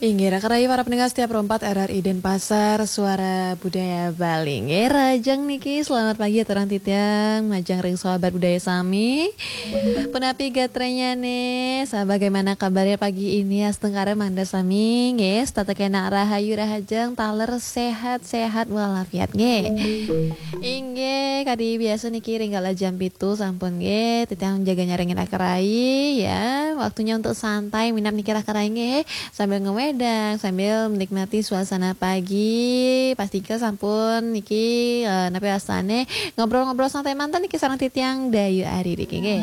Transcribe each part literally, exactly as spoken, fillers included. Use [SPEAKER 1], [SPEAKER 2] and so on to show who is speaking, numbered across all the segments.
[SPEAKER 1] Inggih rakai para pendengar setiap perempat R R I Denpasar Suara Budaya Bali. Nggih rajang niki selamat pagi terang titiang majang ring sahabat budaya sami. Penapi gatrenya nih, bagaimana kabarnya pagi ini astengkara manda sami nggih tata kena rahayu rahajeng taler sehat-sehat walafiat nggih. Inggih kadi biasa niki ringgala jam pitu sampun nggih titiang jaga nyaringin akarai ya. Waktunya untuk santai minap niki akarai nggih sambil ngewedang sambil menikmati suasana pagi. Pastikan sampun niki uh, napi astane ngobrol-ngobrol santai mantan niki sareng titiang Dayu Ari niki nggih.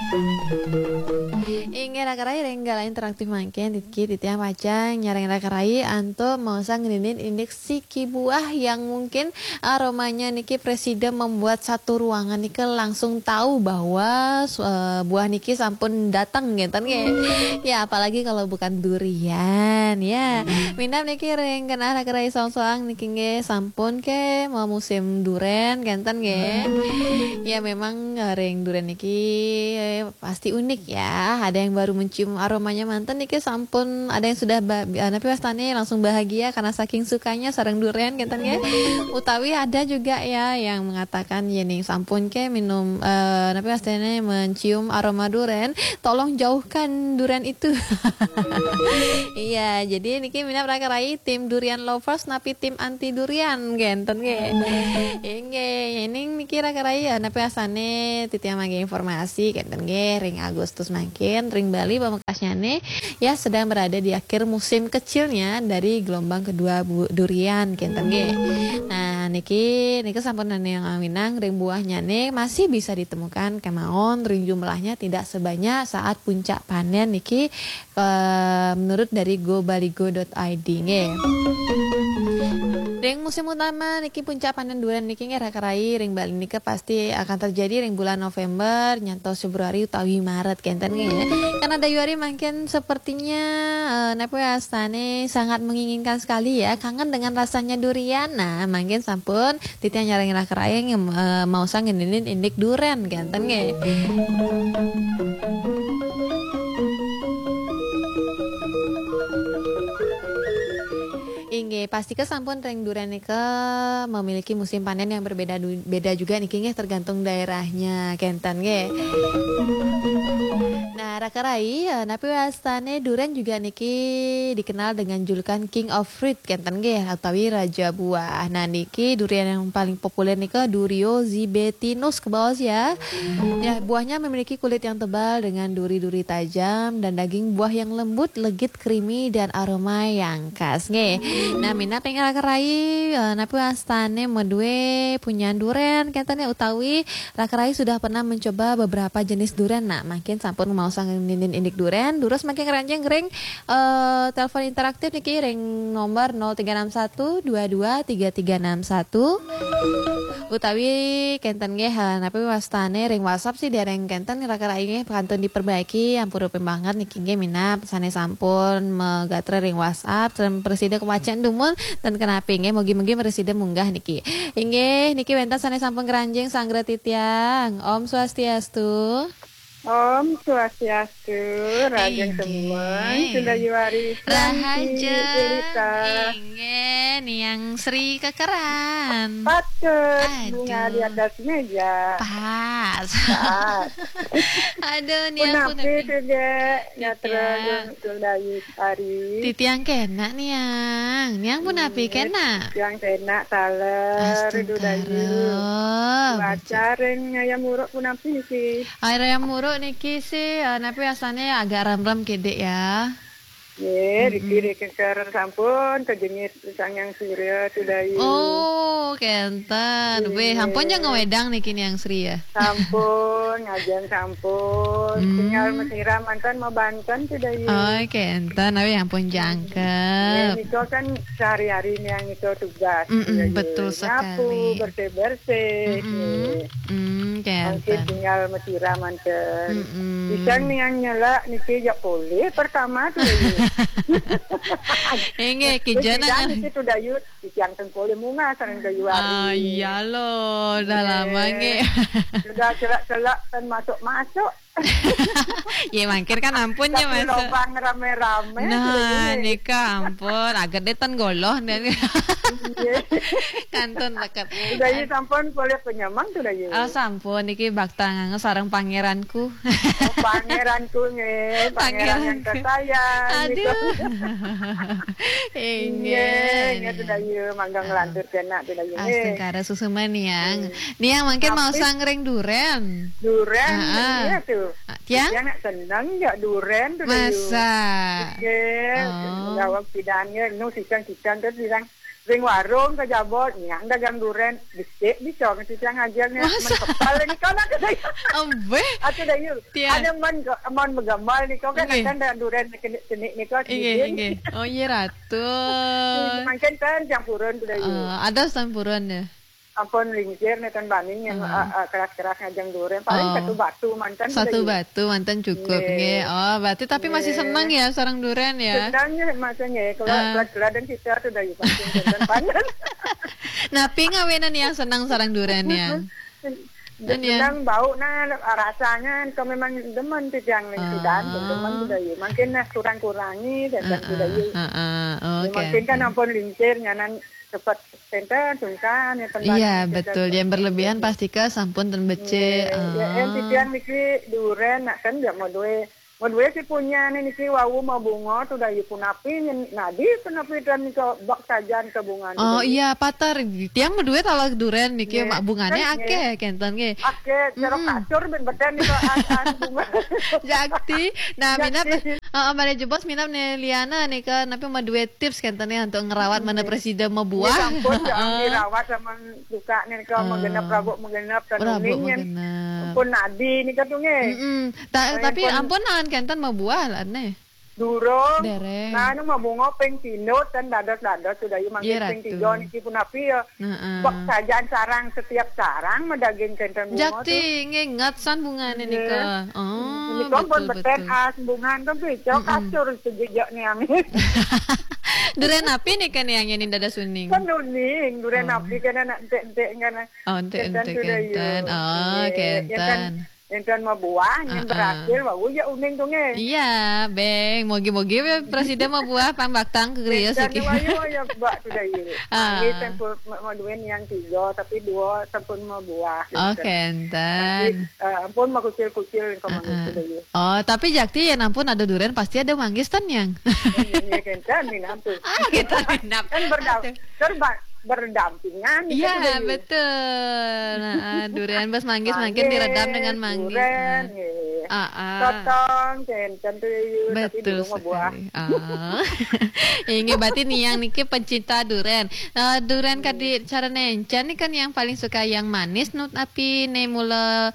[SPEAKER 1] Inggih rakarai renggala interaktif mangken titki titiang pacang nyareng rakarai anto mausang ngenin indeks siki buah yang mungkin aromanya niki presiden membuat satu ruangan niki langsung tahu bahwa uh, buah niki sampun datang ngeten nggih. Ya apalagi kalau bukan durian ya. Minam niki reng kena rakarai soang-soang niki nggih sampun ke mau musim duren ngenten nggih. Ya memang reng duren niki eh, pasti unik ya. Ada yang baru mencium aromanya mantan niki sampun, ada yang sudah ba- napi wastane langsung bahagia karena saking sukanya sareng durian ngenten nggih. Utawi ada juga ya yang mengatakan yening sampun ke minum uh, napi wastane mencium aroma duren, tolong jauhkan durian itu. Iya, jadi niki minap rakarai tim durian lovers napi tim anti durian ngenten nggih. Inggih, ini niki rakarai ya napi asane titiang mangke informasi ngenten nggih ring Agustus makin ring Bali pamekasnya nih ya sedang berada di akhir musim kecilnya dari gelombang kedua bu, durian ngenten nggih. Nah, niki niki sampun yang awinang ring buahnya nih masih bisa ditemukan kemaon ring jumlahnya tidak sebanyak saat puncak panen niki uh, menurut dari go baligo dot i d nggih. Ring musim utama niki puncak panen durian niki nggih rakarai ring Bali niki pasti akan terjadi ring bulan November nyantos Februari utawi Maret kenten nggih. Karena Dayuari makin sepertinya uh, napi astane sangat menginginkan sekali ya kangen dengan rasanya durian. Nah, makin sampun titiang nyareng rakarai yang uh, mau sang ngenin indik durian kenten nggih. Inggih, pasti ke sampun ring durian niki memiliki musim panen yang berbeda beda juga niki nggih tergantung daerahnya kenten nggih. Nah, rakarai ya, napi wastane durian juga niki dikenal dengan julukan King of Fruit kenten nggih utawi raja buah. Nah, niki durian yang paling populer niki Durio zibetinus ke bawah ya. Ya, buahnya memiliki kulit yang tebal dengan duri-duri tajam dan daging buah yang lembut, legit, creamy dan aroma yang khas nggih. Nah, minat yang rakarai uh, napi wastane medue punya durian kenten utawi rakarai sudah pernah mencoba beberapa jenis durian. Nah, makin sampun mau sang ninin indik durian durus makin keranjang ring uh, telepon interaktif niki ring nomor nol tiga enam satu dua dua tiga tiga enam satu utawi kenten nggih napi wastane ring WhatsApp sih dereng kenten rakarai nggih kantun diperbaiki ampun rupi banget niki nggih minap sane sampun megatre ring WhatsApp dan presiden kemacan dumun dan kenapi nggih mugi-mugi presiden munggah niki. Inggih niki wentas sane sampun keranjing sanggra titiang. Om Swastiastu.
[SPEAKER 2] Om Swastiastu, rajang semua, sudah juari
[SPEAKER 1] Rahaja, ingin yang Sri kekeran.
[SPEAKER 2] Patut, bunga di atas meja.
[SPEAKER 1] Pas.
[SPEAKER 2] Pas.
[SPEAKER 1] Aduh, nih aku
[SPEAKER 2] napi sudah nyatra sudah hari.
[SPEAKER 1] Titiang kena niang, niang pun napi kena.
[SPEAKER 2] Yang kena taler, itu dari. Baca ring ayam muruk pun napi sih.
[SPEAKER 1] Ayam muruk niki sih, uh, napi asalnya agak ram-ram kede ya.
[SPEAKER 2] Ye, dikiri keker sampun kejengis sang yang surya sudah.
[SPEAKER 1] Oh, kenten. Weh, sampun jangan ngewedang niki yang Sri ya.
[SPEAKER 2] Sampun, ngajen sampun. Hmm. Tinggal mesira mantan mau banten sudah.
[SPEAKER 1] Oh, kenten. Tapi ampun jangkep.
[SPEAKER 2] Ya, itu kan sehari-hari yang itu tugas.
[SPEAKER 1] Mm-mm, betul sekali.
[SPEAKER 2] Nyapu, bersih-bersih.
[SPEAKER 1] Mm,
[SPEAKER 2] mungkin tinggal mesira mantan. Bisa nih yang nyala niki jak boleh pertama tuh.
[SPEAKER 1] Inge kijana
[SPEAKER 2] itu dayut yang tengkole munga sareng dayu ari.
[SPEAKER 1] Ah iya lo, udah lama nge.
[SPEAKER 2] Sudah celak-celak kan masuk-masuk
[SPEAKER 1] Ya mangkir kan ampun ya
[SPEAKER 2] Tapi
[SPEAKER 1] Mas.
[SPEAKER 2] lobang rame-rame.
[SPEAKER 1] Nah, nikah ampun, agak detan goloh dan kantun dekat.
[SPEAKER 2] Udah ya sampun boleh penyamang tuh dah ya.
[SPEAKER 1] Oh sampun niki bakta nganggo sareng pangeranku.
[SPEAKER 2] Oh, pangeranku nge, pangeran yang tersayang.
[SPEAKER 1] Aduh. Ingin.
[SPEAKER 2] Iya, tuh dah ya, mangga ngelantur kena tuh dah ya.
[SPEAKER 1] Astengkara susuman niang. Niang mungkin mau sangring duren.
[SPEAKER 2] Duren, iya tuh.
[SPEAKER 1] Tiang?
[SPEAKER 2] Dia nak senang ya duren tuh dah ya.
[SPEAKER 1] Masa.
[SPEAKER 2] Oke, jawab pidangnya, nu sisang-sisang terus bilang ring warung ke jabot, nyang dagang duren, bisik bisa ke sisang ajarnya, menepal ini kau nak ke saya.
[SPEAKER 1] Ambe.
[SPEAKER 2] Atau dah yuk, ada man man megamal ni kau kan akan dah duren kenik ni kau.
[SPEAKER 1] Iya iya. Oh iya ratu.
[SPEAKER 2] Makin kan campuran tu dah yuk.
[SPEAKER 1] Ada campuran ya.
[SPEAKER 2] Ampun lincir nih kan banding yang keras-keras ngajang duren, paling satu batu mantan.
[SPEAKER 1] Satu batu mantan cukup nge. Oh berarti tapi masih senang ya sarang duren ya.
[SPEAKER 2] Senangnya maksudnya kalau kelas-kelas dan kita tu dah yuk pancing panen.
[SPEAKER 1] Nah pingawenan yang senang sarang duren ya.
[SPEAKER 2] Dan yang bau nah rasanya kau memang demen tu yang sudah demen sudah yuk. Makin nah kurang-kurangi dan sudah yuk. Makin kan ampun lincir nyanan cepat tenten tungkan ya teman.
[SPEAKER 1] Iya betul yang berlebihan pasti ke sampun dan bece.
[SPEAKER 2] Ya em titian niki duren nak kan dia mau dua mau dua si punya nih niki wawu mau bunga tu dah yuk punapi nadi punapi dan niko bak sajan ke bunga.
[SPEAKER 1] Oh iya patar tiang berdua kalau duren niki mak bunganya ake kenten ke.
[SPEAKER 2] Ake cerok kacur ben beten niko an bunga.
[SPEAKER 1] Jakti. Nah minap Uh, Mbak Jebos minap nih Liana nih kan, tapi mau dua tips kan tanya untuk ngerawat mana presiden mau buah.
[SPEAKER 2] Ya ampun, jangan dirawat sama suka nih kalau mau genap rabuk mau genap kan uningin. Ampun nadi nih katungnya.
[SPEAKER 1] Tapi ampun nahan kentan mau buah lah nih.
[SPEAKER 2] Durung, nah nu mau bunga peng pinut dan dados-dados sudah yuk manggil peng tiga niki pun api ya. Bak sajaan sarang setiap sarang medaging kenten bunga.
[SPEAKER 1] Jakti ngingat san bunga ini nika. Oh,
[SPEAKER 2] ini kan pun beten as bunga kan picok kasur sejejak nih angin.
[SPEAKER 1] Duren api nih kan yang ini dada suning.
[SPEAKER 2] Kan duning, duren api kan anak ente-ente kan.
[SPEAKER 1] Oh, ente-ente kenten. Oh, kenten.
[SPEAKER 2] Enten mau buah, yang berhasil, wah ya uning tuh nge.
[SPEAKER 1] Iya, beng, mogi-mogi presiden mau buah pambaktang ke gereja sih.
[SPEAKER 2] Dan wah ya buat sudah ini. Ini tempur mau duin yang tiga, tapi dua tempur mau buah.
[SPEAKER 1] Oh, kenten.
[SPEAKER 2] Ampun mau kucil-kucil yang kemana sudah ini.
[SPEAKER 1] Oh, tapi Jakti ya ampun ada durian pasti ada manggis tan yang.
[SPEAKER 2] Iya kenten, minapun.
[SPEAKER 1] Ah, kita minap.
[SPEAKER 2] Kan berdamping, terba berdampingan.
[SPEAKER 1] Iya betul. Nah, durian bas manggis makin diredam dengan manggis.
[SPEAKER 2] Durian,
[SPEAKER 1] ah, ah.
[SPEAKER 2] Totong, kenten
[SPEAKER 1] betul sekali. Ah. Ini berarti nih yang niki pencinta durian. Uh, durian kadi cara nencan nih kan yang paling suka yang manis, nut api nih mula.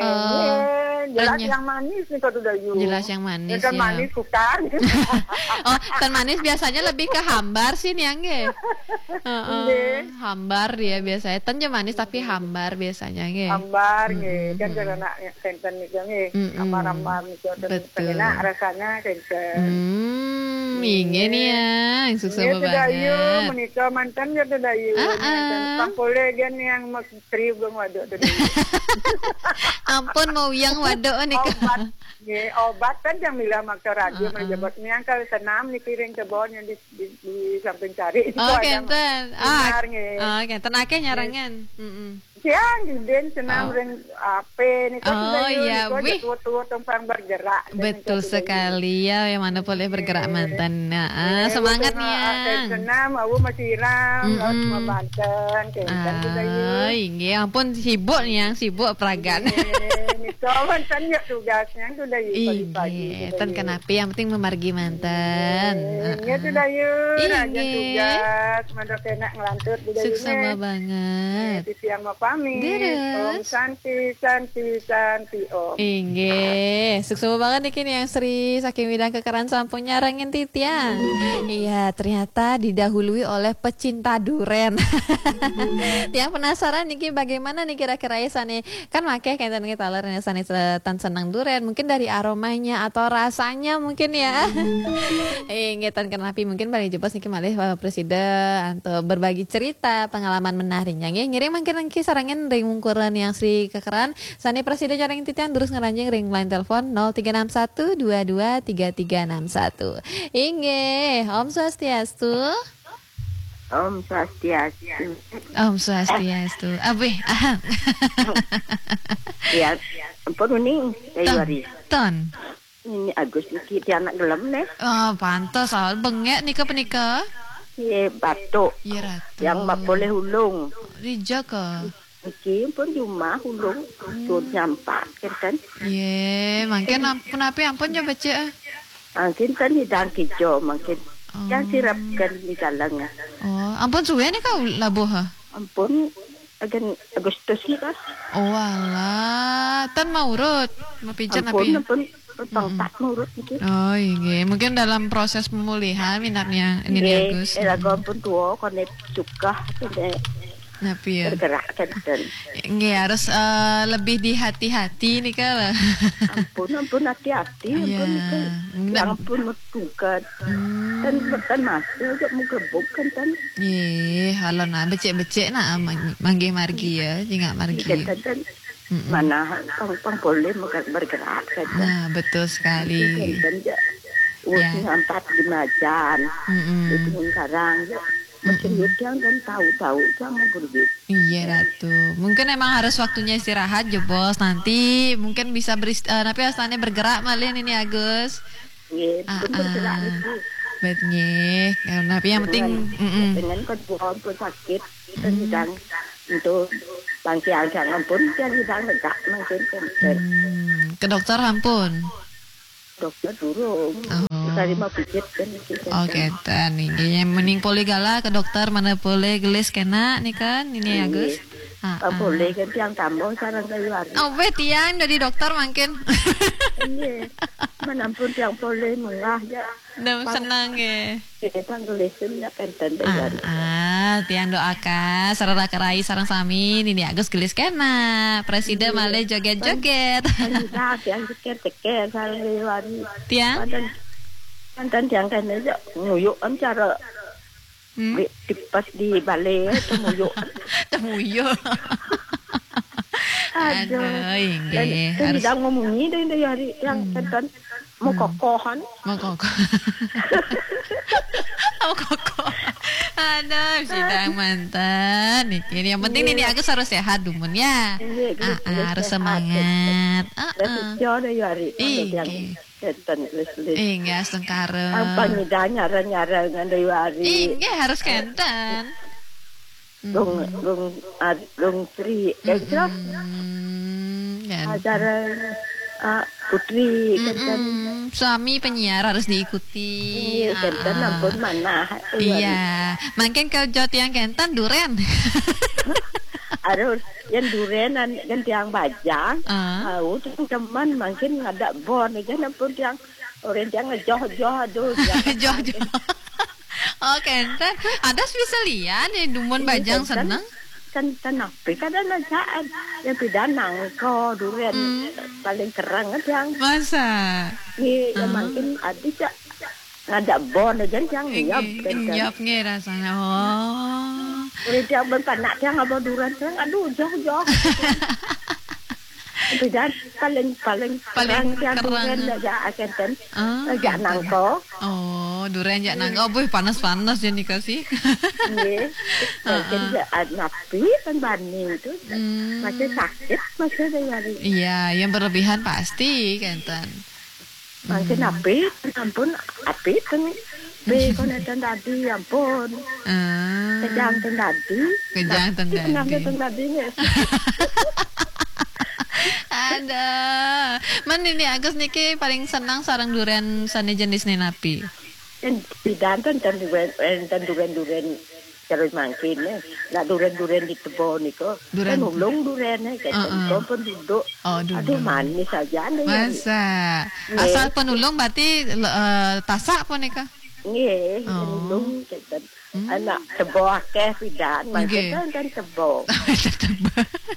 [SPEAKER 2] Jelas yang manis nih kau udah yuk.
[SPEAKER 1] Jelas yang manis
[SPEAKER 2] ya. Kan manis bukan.
[SPEAKER 1] Oh, tan manis biasanya lebih ke hambar sih nih yang ge. Hambar dia biasanya tan manis tapi hambar biasanya ge.
[SPEAKER 2] Hambar ge. Kan cara nak kenten nih ge. Hambar-hambar nih kau enak rasanya kenten.
[SPEAKER 1] Hmm, ingin ya, susu banget.
[SPEAKER 2] Sudah yuk menikah mantan ya sudah yuk. Sampulnya gen yang misteri belum waduk sudah.
[SPEAKER 1] Ampun mau yang waduk nih
[SPEAKER 2] obat, ya, obat kan yang bilang maksa radio menjabat ini yang kalau senam nih piring kebon yang di, di, di samping cari.
[SPEAKER 1] Oh kenten, ah, oh kenten akeh nyarangan.
[SPEAKER 2] Siang den senam ring ape nih kan
[SPEAKER 1] oh iya wih
[SPEAKER 2] tua-tua tempat bergerak
[SPEAKER 1] betul sekali ya yang mana boleh bergerak mantan nah semangat nih ya
[SPEAKER 2] senam aku masih ram laut sama Banten kenten juga
[SPEAKER 1] oh iya ampun sibuk nih yang sibuk peragaan
[SPEAKER 2] nih kawan kan ya tugasnya sudah yuk
[SPEAKER 1] pagi-pagi tan kenapa yang penting memargi mantan
[SPEAKER 2] ya sudah yuk raja tugas mandor kena ngelantur sudah yuk
[SPEAKER 1] sukses banget
[SPEAKER 2] siang apa pamit. Om Santi, Santi, Santi Om.
[SPEAKER 1] Inge, sukses banget nih kini yang Sri saking widang kekeran sampunya rangin titian. Iya, ternyata didahului oleh pecinta duren. Yang penasaran nih bagaimana nih kira-kira ya sani kan make kaitan kita ler sani tan senang duren mungkin dari aromanya atau rasanya mungkin ya. Inge tan kenapi mungkin balik jebos nih malih presiden atau berbagi cerita pengalaman menariknya ngiring mungkin nang kisah ngarangin ring mungkuran yang Sri kekeran. Sani presiden jarang titian terus ngeranjing ring line telepon nol tiga enam satu dua dua tiga tiga enam satu. Inge, Om Swastiastu.
[SPEAKER 2] Om Swastiastu.
[SPEAKER 1] Om Swastiastu. Abe, aham.
[SPEAKER 2] Ya, ampun ini Februari.
[SPEAKER 1] Ton.
[SPEAKER 2] Ini Agus iki dia anak gelem nih.
[SPEAKER 1] Oh, pantas soal bengek nika penika.
[SPEAKER 2] Iya, batuk.
[SPEAKER 1] Iya, Ratu.
[SPEAKER 2] Yang mak boleh hulung.
[SPEAKER 1] Dijaka.
[SPEAKER 2] Iki pun cuma hulung tur nyampak kan.
[SPEAKER 1] Ye, mungkin ampun api ampun coba cek.
[SPEAKER 2] Mungkin kan hidang hijau mungkin. Yang sirapkan di jalan.
[SPEAKER 1] Oh, ampun suwe nih kau labuh ha?
[SPEAKER 2] Ampun agen Agustus ni kan.
[SPEAKER 1] Oh alah, tan mau urut, mau pijan
[SPEAKER 2] api.
[SPEAKER 1] Ampun,
[SPEAKER 2] ampun, tak mau urut mungkin.
[SPEAKER 1] Oh iya, mungkin dalam proses pemulihan minatnya ini nih Agus.
[SPEAKER 2] Iya, lagu ampun tua, konek cuka, konek
[SPEAKER 1] Napi ya.
[SPEAKER 2] Bergerak kan.
[SPEAKER 1] Nggih harus uh, lebih dihati-hati nih kalau.
[SPEAKER 2] Ampun, ampun hati-hati, ampun nika. Yang ampun bukan. Dan bertan masuk aja mau gebuk kan tan.
[SPEAKER 1] Iya, halon nah becek-becek nah manggih margi ya, jingak margi.
[SPEAKER 2] Kan mana pang boleh bergerak kan.
[SPEAKER 1] Nah, betul sekali.
[SPEAKER 2] Dan ya. Uang empat lima jam. Itu sekarang ya. Mungkin yang kan tahu-tahu jangan berbeda.
[SPEAKER 1] Iya Ratu. Mungkin emang harus waktunya istirahat je bos. Nanti mungkin bisa berist uh, tapi asalnya bergerak malin ini Agus.
[SPEAKER 2] Iya, bergerak itu.
[SPEAKER 1] Betnya. Ya, tapi yang penting
[SPEAKER 2] dengan kedua pun sakit dan sedang untuk bangkian jangan pun dia sedang legak mungkin kan.
[SPEAKER 1] Ke dokter ampun.
[SPEAKER 2] Dokter durung.
[SPEAKER 1] Oh.
[SPEAKER 2] Tadi mau pijit kan.
[SPEAKER 1] Oke, tan ini mending poli gala ke dokter mana boleh gelis kena nih kan ini Agus.
[SPEAKER 2] Ah, ah. Boleh kan tiang tambah sarang dari luar.
[SPEAKER 1] Oh, bet tiang dari dokter makin.
[SPEAKER 2] Iya. Mana pun tiang boleh mengalah ya.
[SPEAKER 1] Udah senang ya.
[SPEAKER 2] Kita gelisin ya kan tanda
[SPEAKER 1] dari. Ah, tiang doakan sarana kerai sarang sami ini Agus gelis kena. Presiden malah joget-joget.
[SPEAKER 2] Nah, tiang ceker-ceker sarang dari luar.
[SPEAKER 1] Tiang?
[SPEAKER 2] Mantan tiang kan aja nguyuk cara Hmm? Di, pas di balai itu muyuk.
[SPEAKER 1] Muyuk. Aduh, ini
[SPEAKER 2] harus. Dan ngomongin dari hari yang tentang hmm. mau kokohan.
[SPEAKER 1] Mau kokoh. Mau kokoh. Aduh, sidang mantan. Ini yang penting ini Agus harus sehat dumun ya. Ah, ah, harus semangat. Ah, ah.
[SPEAKER 2] dari hari.
[SPEAKER 1] Iya.
[SPEAKER 2] Ketan les-les.
[SPEAKER 1] Iya, sengkareng.
[SPEAKER 2] Apa nyidanya nyarang-nyarang dari hari.
[SPEAKER 1] Iya, harus kentan.
[SPEAKER 2] Dong, dong, dong Sri. Ekstra. Acara uh, putri. Kentan.
[SPEAKER 1] Suami penyiar harus diikuti.
[SPEAKER 2] Iya, kentan ampun mana.
[SPEAKER 1] Iya. Makin ke jot yang kentan duren.
[SPEAKER 2] Harus yang durenan kan tiang bajang, tahu uh. teman makin ada bon, kan pun tiang orang tiang ngejoh-joh aduh,
[SPEAKER 1] joh-joh. Oh kenten, ada spesialian nih dumun bajang seneng.
[SPEAKER 2] Kan tenapi kan ada saat yang pidana ko duren hmm. paling kerang tiang.
[SPEAKER 1] Masa?
[SPEAKER 2] Iya, uh. makin ada cak ngada bon aja tiang nyap.
[SPEAKER 1] Nyap nge rasanya. Oh.
[SPEAKER 2] Udah dia berpanak dia ngabau duran kan, aduh jauh-jauh. Dan paling paling
[SPEAKER 1] paling
[SPEAKER 2] kerang duran aja akan agak nangko.
[SPEAKER 1] Oh, duran jak nangko, boy panas-panas jadi kasih.
[SPEAKER 2] Iya, mungkin napi kan bani itu masih sakit masih dari.
[SPEAKER 1] Iya, yang berlebihan pasti kan.
[SPEAKER 2] Mungkin api, ampun api kan. B kon eten tadi ampun.
[SPEAKER 1] Ah.
[SPEAKER 2] Kejang ten tadi.
[SPEAKER 1] Kejang ten tadi.
[SPEAKER 2] Kenapa ten tadi ya?
[SPEAKER 1] Ada. Man ini Agus niki paling senang sarang durian sane jenis napi.
[SPEAKER 2] Dan bidan ten ten durian ten durian durian terus makin ya. Lah durian-durian di tebon niko. Kan ulung durian ya kan pun duduk.
[SPEAKER 1] Oh, duduk.
[SPEAKER 2] Aduh manis aja nih.
[SPEAKER 1] Masa. Asal penulung berarti uh, tasak apa nika?
[SPEAKER 2] Nggih, ulung kita. Anak tebo akeh pidan, maksudnya kan tebo.
[SPEAKER 1] Tebo.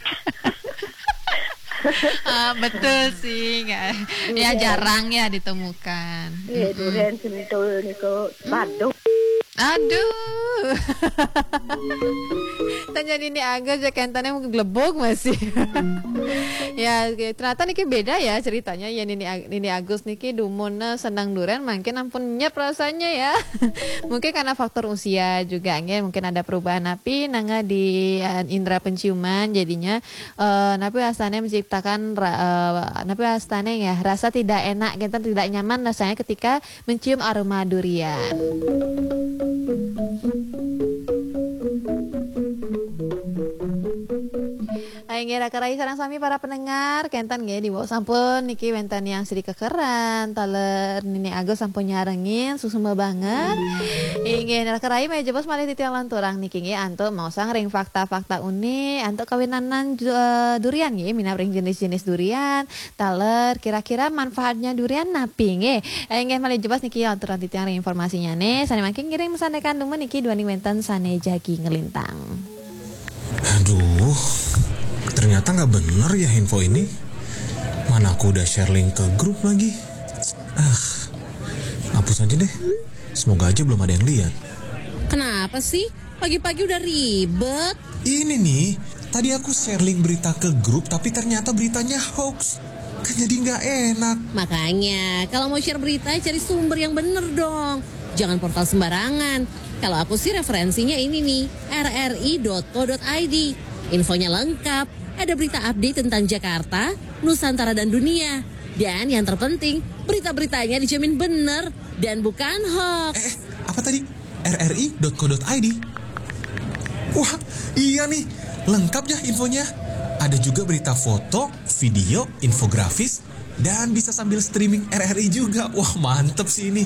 [SPEAKER 1] Ah, betul sih, nggak. Ya jarang ya ditemukan.
[SPEAKER 2] Iya, durian sentul niko baduk.
[SPEAKER 1] Aduh. Tanya Nini Agus ya kentannya gelebok masih. Ya ternyata niki beda ya ceritanya ya Nini Nini Agus niki dumuna senang durian makin ampun nyep rasanya ya. Mungkin karena faktor usia juga nggih, mungkin ada perubahan napi nangga di uh, indera penciuman jadinya uh, napi asane menciptakan uh, napi asane ya rasa tidak enak kita tidak nyaman rasanya ketika mencium aroma durian. Ngira kerai sarang sami para pendengar kentan nggih di bawah sampun niki wenten yang sedikit kekeran taler Nini Agus sampun nyarengin susuma banget. Ingin kerai mah jebos malih titiang lanturang niki nggih antuk mau sang ring fakta-fakta unik antuk kawinanan uh, durian nggih mina ring jenis-jenis durian taler kira-kira manfaatnya durian napi nggih. Ingin malih jebos niki lanturan titiang ring informasinya nih sane makin ngiring mesanekan dumen niki dua ning wenten sane jagi ngelintang.
[SPEAKER 3] Aduh, ternyata nggak bener ya info ini. Mana aku udah share link ke grup lagi. Ah, hapus aja deh. Semoga aja belum ada yang lihat.
[SPEAKER 4] Kenapa sih? Pagi-pagi udah ribet.
[SPEAKER 3] Ini nih, tadi aku share link berita ke grup, tapi ternyata beritanya hoax. Kan jadi nggak enak.
[SPEAKER 4] Makanya, kalau mau share berita, cari sumber yang bener dong. Jangan portal sembarangan. Kalau aku sih referensinya ini nih, r r i dot co dot i d. Infonya lengkap. Ada berita update tentang Jakarta, Nusantara dan dunia. Dan yang terpenting, berita-beritanya dijamin benar dan bukan hoax.
[SPEAKER 3] Eh, apa tadi? r r i dot co dot i d. Wah, iya nih. Lengkap ya infonya. Ada juga berita foto, video, infografis, dan bisa sambil streaming R R I juga. Wah, mantep sih ini.